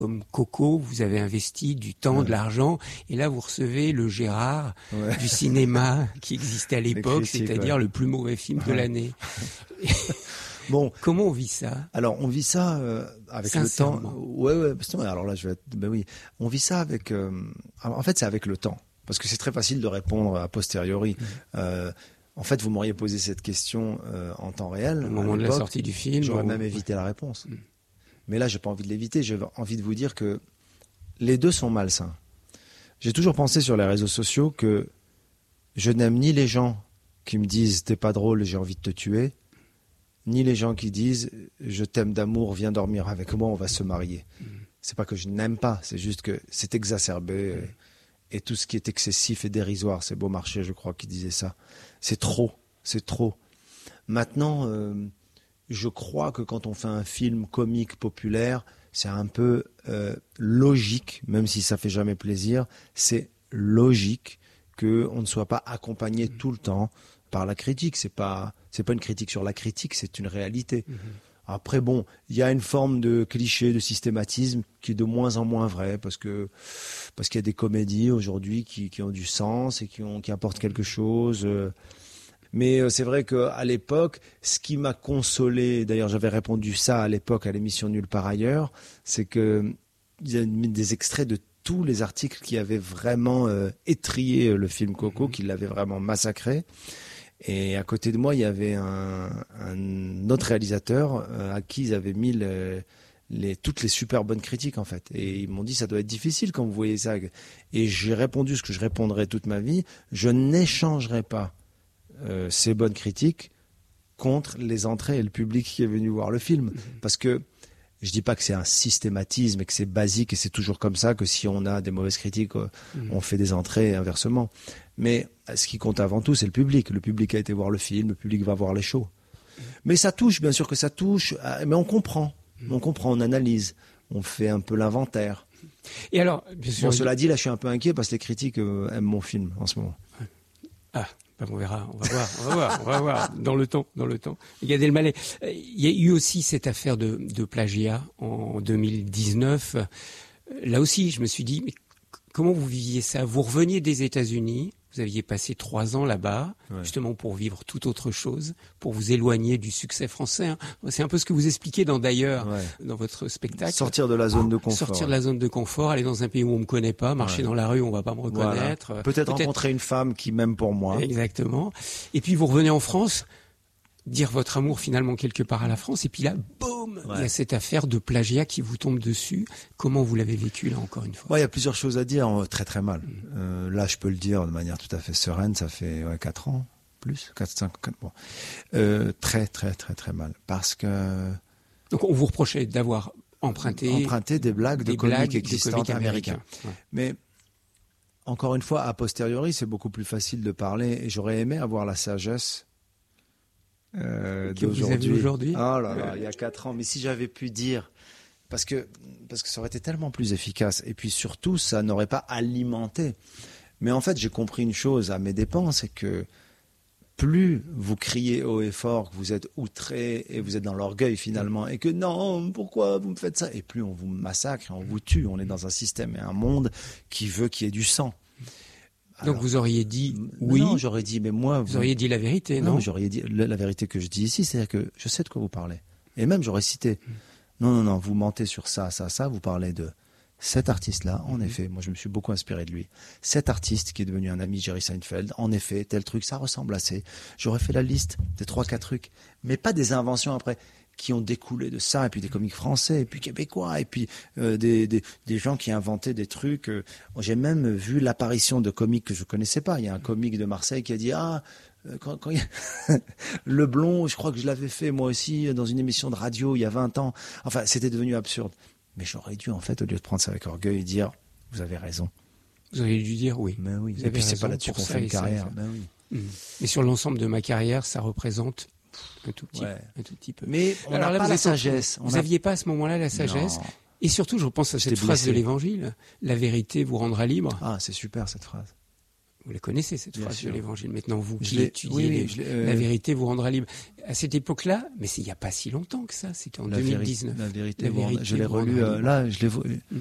comme Coco, vous avez investi du temps, de l'argent, et là vous recevez le Gérard du cinéma qui existait à l'époque, c'est-à-dire le plus mauvais film de l'année. Bon, comment on vit ça? Alors on vit ça avec le temps. Ouais. Alors là, oui, on vit ça avec. En fait, c'est avec le temps, parce que c'est très facile de répondre a posteriori. En fait, vous m'auriez posé cette question en temps réel. Au moment de la sortie du film, j'aurais même évité la réponse. Mais là, j'ai pas envie de l'éviter. J'ai envie de vous dire que les deux sont malsains. J'ai toujours pensé sur les réseaux sociaux que je n'aime ni les gens qui me disent t'es pas drôle, j'ai envie de te tuer, ni les gens qui disent je t'aime d'amour, viens dormir avec moi, on va se marier. C'est pas que je n'aime pas, c'est juste que c'est exacerbé et tout ce qui est excessif et dérisoire, c'est Beaumarchais, je crois, qui disait ça. C'est trop. Maintenant, je crois que quand on fait un film comique populaire, c'est un peu logique, même si ça fait jamais plaisir, c'est logique qu'on ne soit pas accompagné tout le temps par la critique. C'est pas une critique sur la critique, c'est une réalité. Après, bon, il y a une forme de cliché, de systématisme qui est de moins en moins vrai, parce qu'il y a des comédies aujourd'hui qui ont du sens et qui apportent quelque chose. Mais c'est vrai qu'à l'époque, ce qui m'a consolé, d'ailleurs j'avais répondu ça à l'époque à l'émission Nulle part ailleurs, c'est qu'il y a des extraits de tous les articles qui avaient vraiment étrillé le film Coco, qui l'avaient vraiment massacré. Et à côté de moi, il y avait un autre réalisateur à qui ils avaient mis toutes les super bonnes critiques, en fait. Et ils m'ont dit, ça doit être difficile quand vous voyez ça. Et j'ai répondu ce que je répondrai toute ma vie, je n'échangerai pas ces bonnes critiques contre les entrées et le public qui est venu voir le film. Parce que je dis pas que c'est un systématisme et que c'est basique et c'est toujours comme ça, que si on a des mauvaises critiques, on fait des entrées et inversement. Mais ce qui compte avant tout, c'est le public. Le public a été voir le film, le public va voir les shows. Mais ça touche, bien sûr que ça touche, mais on comprend, on analyse, on fait un peu l'inventaire. Et alors, bien sûr, cela dit, là, je suis un peu inquiet parce que les critiques aiment mon film en ce moment. Ah. On verra, on va voir, dans le temps. Gad Elmaleh, il y a eu aussi cette affaire de plagiat en 2019. Là aussi, je me suis dit, mais comment vous viviez ça? Vous reveniez des États-Unis, vous aviez passé 3 ans là-bas, justement pour vivre toute autre chose, pour vous éloigner du succès français. C'est un peu ce que vous expliquez dans votre spectacle. Sortir de la zone de confort. Sortir de la zone de confort, aller dans un pays où on me connaît pas, marcher dans la rue où on va pas me reconnaître. Voilà. Peut-être rencontrer une femme qui m'aime pour moi. Exactement. Et puis vous revenez en France, dire votre amour finalement quelque part à la France, et puis là, boum, il y a cette affaire de plagiat qui vous tombe dessus. Comment vous l'avez vécu là, encore une fois? Il y a plusieurs choses à dire, très très mal. Là, je peux le dire de manière tout à fait sereine, ça fait 4 ans, plus, 4 bon. Très très très très mal, parce que... Donc on vous reprochait d'avoir emprunté des blagues de comiques existantes américains. Mais encore une fois, a posteriori, c'est beaucoup plus facile de parler, et j'aurais aimé avoir la sagesse que vous avez aujourd'hui. Oh là là, il y a 4 ans. Mais si j'avais pu dire, parce que ça aurait été tellement plus efficace. Et puis surtout, ça n'aurait pas alimenté. Mais en fait, j'ai compris une chose à mes dépens, c'est que plus vous criez haut et fort que vous êtes outré et vous êtes dans l'orgueil finalement, et que non, pourquoi vous me faites ça? Et plus on vous massacre, on vous tue. On est dans un système et un monde qui veut qu'il y ait du sang. Donc vous auriez dit oui. Non, j'aurais dit, mais moi... Vous auriez dit la vérité, non? Non, j'aurais dit la vérité que je dis ici, c'est-à-dire que je sais de quoi vous parlez. Et même, j'aurais cité. Non, vous mentez sur ça, vous parlez de cet artiste-là, en effet, moi je me suis beaucoup inspiré de lui. Cet artiste qui est devenu un ami de Jerry Seinfeld, en effet, tel truc, ça ressemble assez. J'aurais fait la liste des 3-4 trucs, mais pas des inventions après, qui ont découlé de ça, et puis des comiques français, et puis québécois, et puis des gens qui inventaient des trucs. J'ai même vu l'apparition de comiques que je connaissais pas. Il y a un comique de Marseille qui a dit quand il y a le blond, je crois que je l'avais fait moi aussi dans une émission de radio il y a 20 ans. Enfin, c'était devenu absurde. Mais j'aurais dû, en fait, au lieu de prendre ça avec orgueil, dire vous avez raison. Vous auriez dû dire oui. Mais oui. Et puis c'est pas là-dessus qu'on fait une carrière. Ben oui. Mais sur l'ensemble de ma carrière, ça représente un tout petit peu. Mais on n'a pas la sagesse. Vous n'aviez pas à ce moment-là la sagesse. Non. Et surtout, je repense à cette phrase de l'Évangile, la vérité vous rendra libre. Ah, c'est super cette phrase. Vous la connaissez, cette Bien phrase sûr. de l'Évangile. Maintenant, vous Je qui l'ai- étudiez oui, oui, je l'ai, la vérité vous rendra libre. À cette époque-là, mais il n'y a pas si longtemps que ça, c'était en 2019. La vérité, La vérité je l'ai vous relu rendra libre. là, je l'ai